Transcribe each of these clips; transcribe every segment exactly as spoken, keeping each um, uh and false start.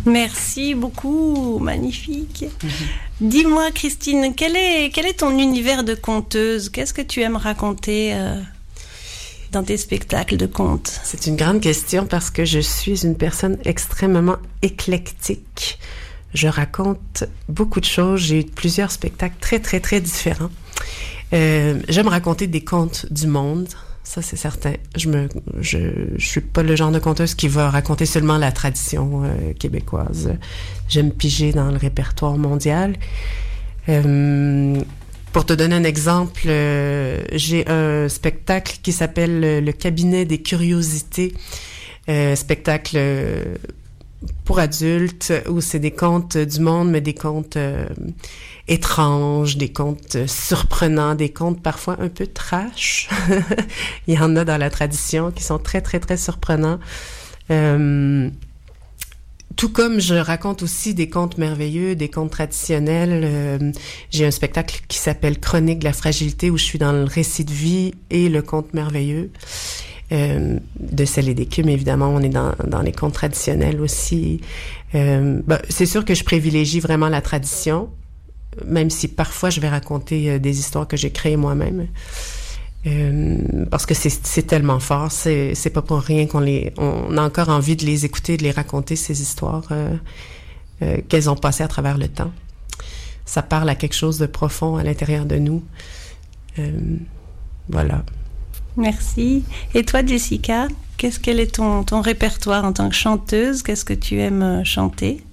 Merci beaucoup, magnifique. Mm-hmm. Dis-moi, Christine, quel est, quel est ton univers de conteuse? Qu'est-ce que tu aimes raconter euh, dans tes spectacles de contes? C'est une grande question parce que je suis une personne extrêmement éclectique. Je raconte beaucoup de choses. J'ai eu plusieurs spectacles très, très, très différents. Euh, j'aime raconter des contes du monde. Ça, c'est certain. Je me, je, je suis pas le genre de conteuse qui va raconter seulement la tradition euh, québécoise. J'aime piger dans le répertoire mondial. Euh, pour te donner un exemple, euh, j'ai un spectacle qui s'appelle Le Cabinet des curiosités. Euh, spectacle euh, pour adultes où c'est des contes du monde, mais des contes euh, étranges, des contes surprenants, des contes parfois un peu trash. Il y en a dans la tradition qui sont très, très, très surprenants. Euh, tout comme je raconte aussi des contes merveilleux, des contes traditionnels. Euh, j'ai un spectacle qui s'appelle Chronique de la fragilité où je suis dans le récit de vie et le conte merveilleux. Euh, de Celles et d'écume, évidemment, on est dans, dans les contes traditionnels aussi. Euh, ben, c'est sûr que je privilégie vraiment la tradition, même si parfois je vais raconter euh, des histoires que j'ai créées moi-même. Euh, parce que c'est, c'est tellement fort, c'est, c'est pas pour rien qu'on les, on a encore envie de les écouter, de les raconter, ces histoires euh, euh, qu'elles ont passées à travers le temps. Ça parle à quelque chose de profond à l'intérieur de nous. Euh, voilà. Merci. Et toi, Jessica, qu'est-ce quel est ton, ton répertoire en tant que chanteuse? Qu'est-ce que tu aimes chanter?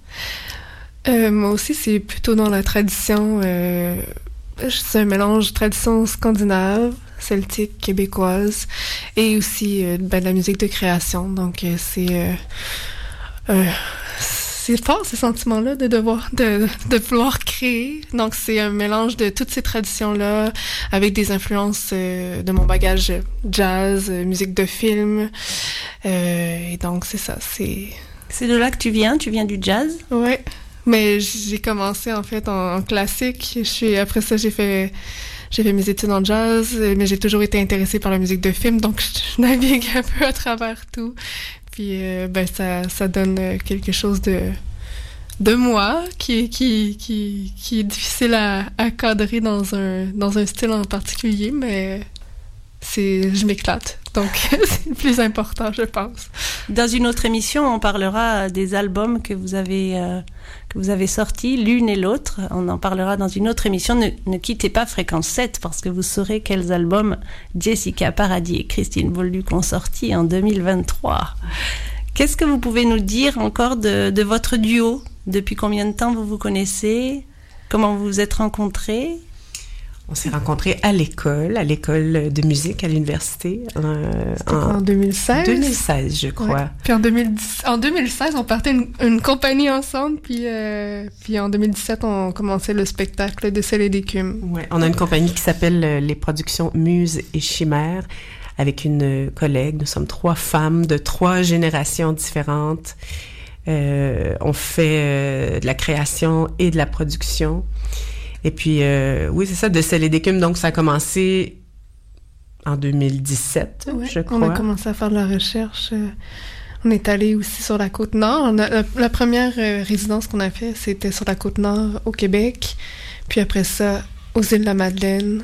Euh, moi aussi, c'est plutôt dans la tradition. Euh, c'est un mélange tradition scandinave, celtique, québécoise, et aussi euh, ben, de la musique de création. Donc, euh, c'est euh, euh, c'est fort ces sentiments-là de devoir de, de vouloir créer. Donc c'est un mélange de toutes ces traditions-là avec des influences euh, de mon bagage jazz, euh, musique de film. Euh, et donc c'est ça, c'est. C'est de là que tu viens. Tu viens du jazz? Ouais, mais j'ai commencé en fait en, en classique. Je suis après ça j'ai fait j'ai fait mes études en jazz, mais j'ai toujours été intéressée par la musique de film, donc je, je navigue un peu à travers tout. Puis euh, ben ça ça donne quelque chose de de moi qui qui qui qui est difficile à, à cadrer dans un dans un style en particulier, mais c'est je m'éclate. Donc c'est le plus important, je pense. Dans une autre émission, on parlera des albums que vous avez euh, que vous avez sortis l'une et l'autre. On en parlera dans une autre émission. Ne, ne quittez pas Fréquence sept parce que vous saurez quels albums Jessica Paradis et Christine Bolduc ont sortis en deux mille vingt-trois. Qu'est-ce que vous pouvez nous dire encore de, de votre duo? Depuis combien de temps vous vous connaissez? Comment vous vous êtes rencontrés? On s'est rencontrés à l'école, à l'école de musique à l'université. Euh, C'était en, en deux mille seize? deux mille seize, je crois. Ouais. Puis en, deux mille dix, en deux mille seize, on partait une, une compagnie ensemble, puis, euh, puis en deux mille dix-sept, on commençait le spectacle de Celles et d'écume. Ouais, on a une compagnie qui s'appelle euh, les Productions Muse et Chimère, avec une collègue. Nous sommes trois femmes de trois générations différentes. Euh, on fait euh, de la création et de la production. Et puis, euh, oui, c'est ça, de Celles et d'écume. Donc, ça a commencé en deux mille dix-sept, ouais, je crois. On a commencé à faire de la recherche. On est allé aussi sur la Côte-Nord. La, la, la première euh, résidence qu'on a fait, c'était sur la Côte-Nord, au Québec. Puis après ça, aux îles de la Madeleine.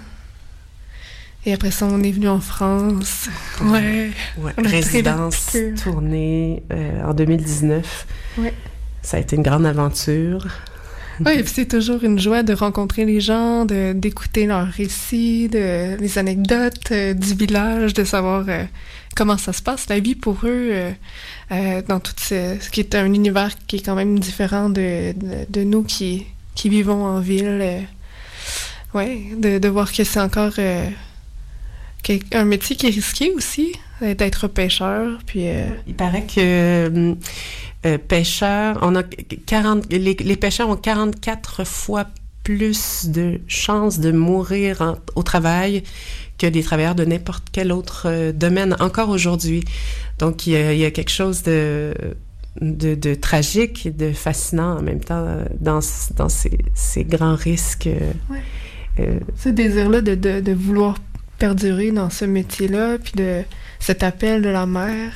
Et après ça, on est venu en France. Ouais. ouais. Résidence, tournée euh, en deux mille dix-neuf. Ouais. Ça a été une grande aventure. Oui, et puis c'est toujours une joie de rencontrer les gens, de, d'écouter leurs récits, de, les anecdotes euh, du village, de savoir euh, comment ça se passe, la vie pour eux, euh, euh, dans tout ce, ce qui est un univers qui est quand même différent de, de, de nous qui, qui vivons en ville. Euh, oui, de, de voir que c'est encore euh, un métier qui est risqué aussi, euh, d'être pêcheur. Puis, euh... Il paraît que... Euh, pêcheurs, on a quarante, les, les pêcheurs ont quarante-quatre fois plus de chances de mourir en, au travail que des travailleurs de n'importe quel autre euh, domaine, encore aujourd'hui. Donc, il y a, il y a quelque chose de, de, de tragique et de fascinant en même temps dans, dans ces, ces grands risques. Euh, ouais. euh, ce désir-là de, de, de vouloir perdurer dans ce métier-là, puis de cet appel de la mer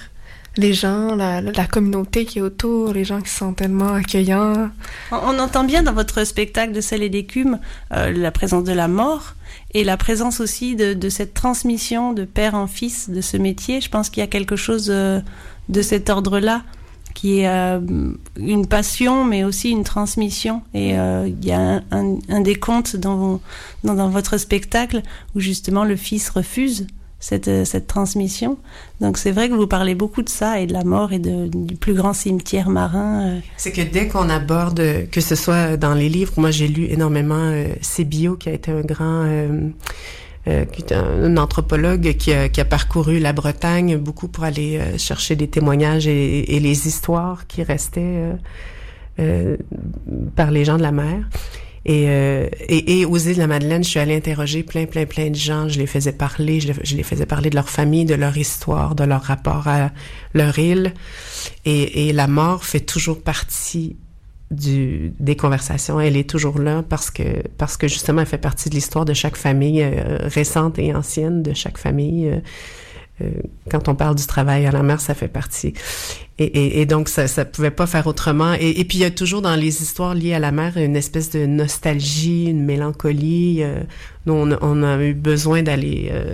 les gens, la, la communauté qui est autour, les gens qui sont tellement accueillants. On, on entend bien dans votre spectacle de Sel et d'écume euh, la présence de la mort et la présence aussi de, de cette transmission de père en fils de ce métier. Je pense qu'il y a quelque chose euh, de cet ordre-là qui est euh, une passion, mais aussi une transmission. Et euh, il y a un, un, un des contes dans, dans, dans votre spectacle où justement le fils refuse cette, cette transmission. Donc c'est vrai que vous parlez beaucoup de ça et de la mort et de, du plus grand cimetière marin. Euh. C'est que dès qu'on aborde, que ce soit dans les livres, moi j'ai lu énormément euh, Sébillot, qui a été un grand... Euh, Euh, qui est un, un anthropologue qui a, qui a parcouru la Bretagne beaucoup pour aller euh, chercher des témoignages et, et les histoires qui restaient euh, euh, par les gens de la mer. Et, euh, et, et aux îles de la Madeleine, je suis allée interroger plein, plein, plein de gens. Je les faisais parler, je les, je les faisais parler de leur famille, de leur histoire, de leur rapport à leur île. Et, et la mort fait toujours partie du des conversations. Elle est toujours là parce que parce que justement elle fait partie de l'histoire de chaque famille euh, récente et ancienne de chaque famille. Euh, euh, quand on parle du travail à la mer, ça fait partie. Et, et, et donc ça ça pouvait pas faire autrement. Et, et puis il y a toujours dans les histoires liées à la mer une espèce de nostalgie, une mélancolie. Euh, nous on, on a eu besoin d'aller euh,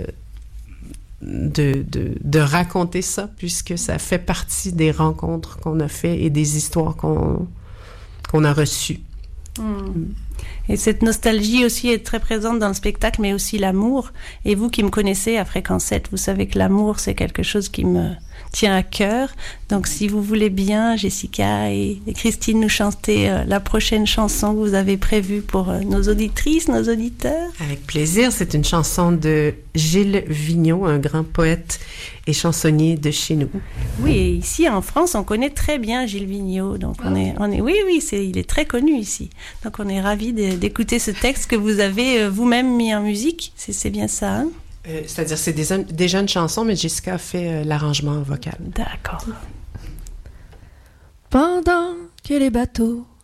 de, de de raconter ça puisque ça fait partie des rencontres qu'on a fait et des histoires qu'on qu'on a reçu. Mmh. Et cette nostalgie aussi est très présente dans le spectacle, mais aussi l'amour. Et vous qui me connaissez à Fréquence sept, vous savez que l'amour, c'est quelque chose qui me tient à cœur. Donc si vous voulez bien, Jessica et, et Christine, nous chanter euh, la prochaine chanson que vous avez prévue pour euh, nos auditrices, nos auditeurs. Avec plaisir. C'est une chanson de Gilles Vigneault, un grand poète et chansonnier de chez nous. Oui, et ici en France, on connaît très bien Gilles Vigneault. Donc on est, on est, oui, oui, c'est, il est très connu ici. Donc on est ravis de, d'écouter ce texte que vous avez euh, vous-même mis en musique. C'est, c'est bien ça, hein? Euh, c'est-à-dire, c'est des, des jeunes chansons, mais Jessica a fait euh, l'arrangement vocal. D'accord. Pendant que les bateaux